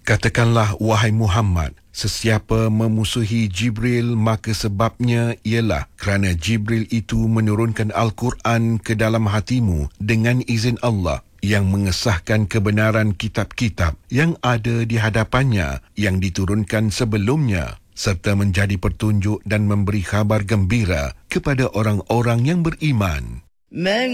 Katakanlah, wahai Muhammad, sesiapa memusuhi Jibril, maka sebabnya ialah kerana Jibril itu menurunkan Al-Quran ke dalam hatimu dengan izin Allah yang mengesahkan kebenaran kitab-kitab yang ada di hadapannya yang diturunkan sebelumnya, serta menjadi petunjuk dan memberi khabar gembira kepada orang-orang yang beriman.